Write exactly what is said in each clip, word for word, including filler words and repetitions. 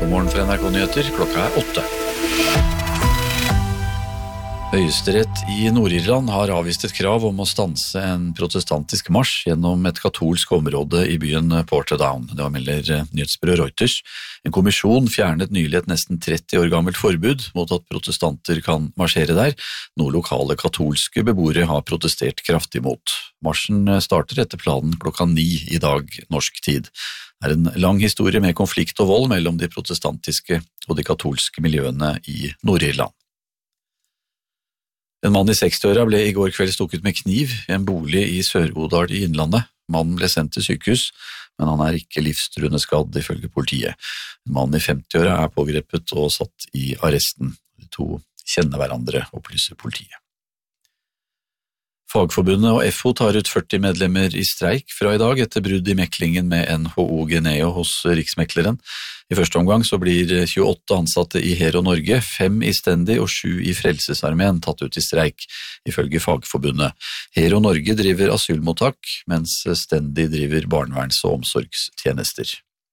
God morgen fra N R K-nyheter, klokka er åtte. Høyesterett i Nord-Irland har avvist et krav om å stanse en protestantisk marsj gjennom et katolsk område i byen Portadown. Det var melder nyhetsbyrået Reuters. En kommisjon fjernet nylig et nesten tretti år gammelt forbud mot at protestanter kan marsjere der, noe lokale katolske beboere har protestert kraftig mot. Marsjen starter etter planen klokka ni i dag norsk tid. Det er en lang historie med konflikt og vold mellom de protestantiske og de katolske miljøene i Nord-Irland. En mann i sekstiåra ble i går kveld stukket med kniv i en bolig i Sør-Odal i Innlandet. Mannen ble sendt til sykehus, men han er ikke livstruende skadd ifølge politiet. En mann i femtiåra er pågrepet og satt i arresten. De to kjenner hverandre, opplyser politiet. Fagforbundet og F O tar ut førti medlemmer i streik fra i dag etter brudd i meklingen med N H O Geneo hos Riksmekleren. I første omgang så blir tjueåtte ansatte i Hero Norge, fem i Stendi og sju i Frelsesarmeen tatt ut i streik, ifølge Fagforbundet. Hero Norge driver asylmottak, mens Stendi driver barneverns- og omsorgstjenester.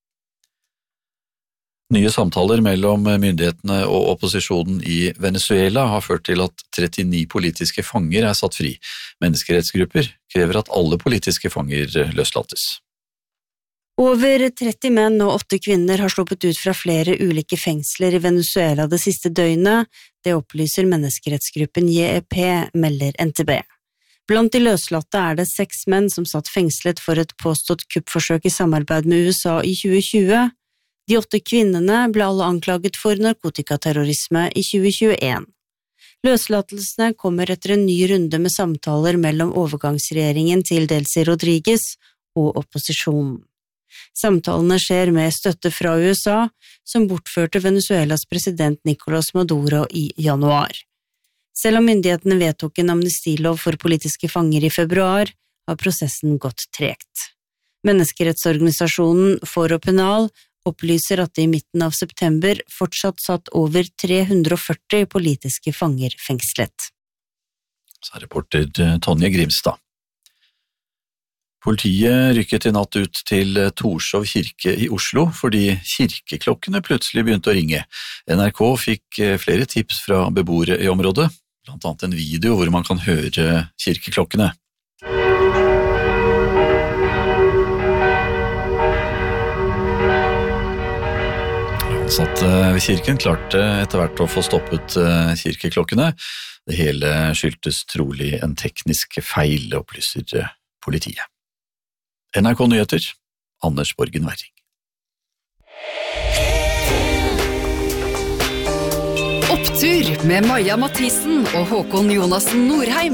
Nye samtaler mellom myndighetene og opposisjonen i Venezuela har ført til at trettini politiske fanger er satt fri. Menneskerettsgrupper krever at alle politiske fanger løslates. Over tretti menn og åtte kvinner har sluppet ut fra flere ulike fengsler i Venezuela det siste døgnet. Det opplyser menneskerettsgruppen J E P, melder N T B. Blant de løslatte er det seks menn som satt fengslet for et påstått kuppforsøk i samarbeid med U S A i tjue tjue. De åtte kvinnene ble alle anklaget for narkotikaterrorisme i tjue tjueen. Løslatelsene kommer etter en ny runde med samtaler mellom overgangsregjeringen til Delcy Rodriguez og opposisjonen. Samtalene skjer med støtte fra U S A, som bortførte Venezuelas president Nicolás Maduro i januar. Selv om myndighetene vedtok en amnestilov for politiske fanger i februar, har prosessen gått tregt. Menneskerettsorganisasjonen Foro Penal opplyser at det i midten av september fortsatt satt over tre hundre og førti politiske fanger fengslet. Så er reporter Tonje Grimstad. Politiet rykket i natt ut til Torshov kirke i Oslo fordi kirkeklokkene plutselig begynte å ringe. N R K fikk flere tips fra beboere i området, blant annet en video hvor man kan høre kirkeklokkene. Ansatte ved kirken klarte etter hvert å få stoppet kirkeklokkene. Det hele skyldtes trolig en teknisk feil, opplyser politiet. N R K-nyheter, Anders Borgen Werring. Opptur med Maja Mathisen og Håkon Jonassen Nordheim.